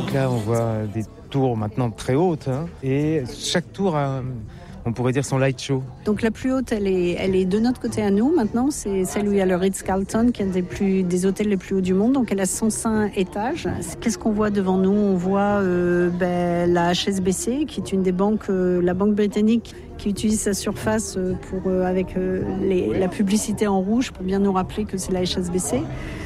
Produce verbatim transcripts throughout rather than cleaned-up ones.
Donc là, on voit des tours maintenant très hautes, hein, et chaque tour a, on pourrait dire, son light show. Donc la plus haute, elle est, elle est de notre côté à nous maintenant, c'est celle où il y a le Ritz-Carlton, qui est un des, plus, des hôtels les plus hauts du monde, donc elle a cent cinq étages. Qu'est-ce qu'on voit devant nous? On voit euh, ben, la H S B C, qui est une des banques, euh, la banque britannique, qui utilise sa surface pour, euh, avec euh, les, la publicité en rouge pour bien nous rappeler que c'est la H S B C.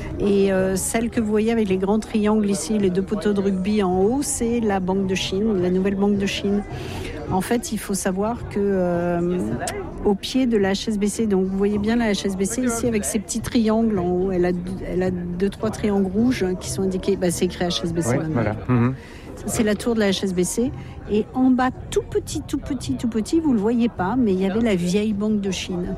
Et euh, celle que vous voyez avec les grands triangles ici, les deux poteaux de rugby en haut, c'est la Banque de Chine, la nouvelle Banque de Chine. En fait, il faut savoir que euh, au pied de la H S B C, donc vous voyez bien la H S B C ici avec ses petits triangles en haut, elle a, elle a deux, trois triangles rouges qui sont indiqués, bah, c'est écrit H S B C. Ouais, voilà. Mmh. C'est la tour de la H S B C. Et en bas, tout petit, tout petit, tout petit, vous ne le voyez pas, mais il y avait la vieille Banque de Chine.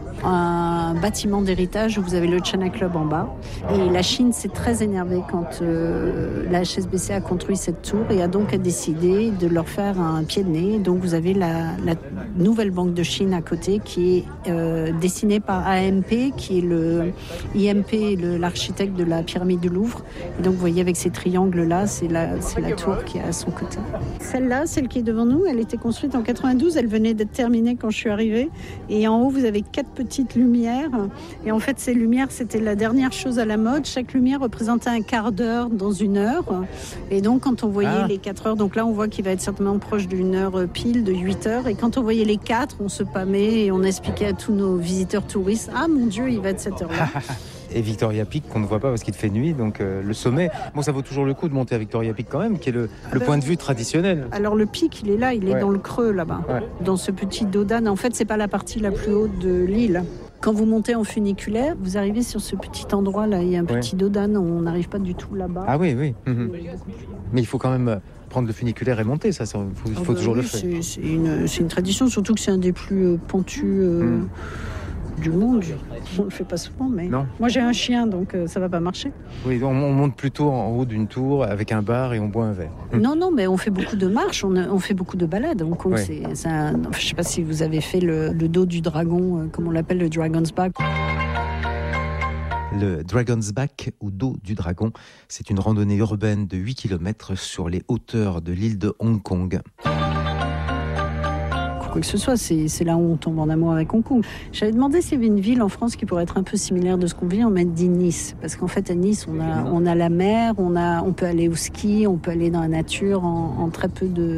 Un bâtiment d'héritage où vous avez le China Club en bas. Et la Chine s'est très énervée quand euh, la H S B C a construit cette tour et a donc décidé de leur faire un pied de nez. Donc vous avez la, la nouvelle Banque de Chine à côté qui est euh, dessinée par A M P, qui est le I M P, le, l'architecte de la pyramide du Louvre. Et donc vous voyez avec ces triangles-là, c'est la, c'est la tour qui est à son côté. Celle-là, celle qui est devant nous, elle était construite en quatre-vingt-douze, elle venait d'être terminée quand je suis arrivée. Et en haut, vous avez quatre petites lumières. Et en fait, ces lumières, c'était la dernière chose à la mode. Chaque lumière représentait un quart d'heure dans une heure. Et donc, quand on voyait ah. les quatre heures, donc là, on voit qu'il va être certainement proche d'une heure pile, de huit heures. Et quand on voyait les quatre, on se pâmait et on expliquait à tous nos visiteurs touristes, ah mon Dieu, il va être cette heure-là. Et Victoria Peak qu'on ne voit pas parce qu'il fait nuit, donc euh, le sommet, bon ça vaut toujours le coup de monter à Victoria Peak quand même, qui est le, le ben, point de vue traditionnel. Alors le pic, il est là, il est ouais. dans le creux là-bas, ouais. dans ce petit dos d'âne. En fait, c'est pas la partie la plus haute de l'île. Quand vous montez en funiculaire, vous arrivez sur ce petit endroit là, il y a un ouais. petit dos d'âne, on n'arrive pas du tout là-bas. Ah oui, oui. Mmh. Mais il faut quand même prendre le funiculaire et monter, ça, il faut, il faut ah bah toujours oui, le faire. C'est, c'est, une, c'est une tradition, surtout que c'est un des plus pentus euh, mmh. du monde. On ne le fait pas souvent, mais non. Moi j'ai un chien, donc euh, ça va pas marcher. Oui, on, on monte plutôt en haut d'une tour avec un bar et on boit un verre. Non, non, mais on fait beaucoup de marches, on, on fait beaucoup de balades. Donc ouais. c'est, c'est un, je ne sais pas si vous avez fait le, le dos du dragon, euh, comme on l'appelle, le Dragon's Back. Le Dragon's Back, ou dos du dragon, c'est une randonnée urbaine de huit kilomètres sur les hauteurs de l'île de Hong Kong. Quoi que ce soit, c'est, c'est là où on tombe en amour avec Hong Kong. J'avais demandé s'il y avait une ville en France qui pourrait être un peu similaire de ce qu'on vit. On m'a dit Nice, parce qu'en fait à Nice on a, on a la mer, on, a, on peut aller au ski, on peut aller dans la nature en, en très peu de